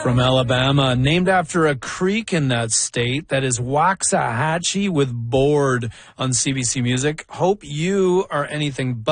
From Alabama, named after a creek in that state. That is Waxahachie with Bored on CBC Music. Hope you are anything but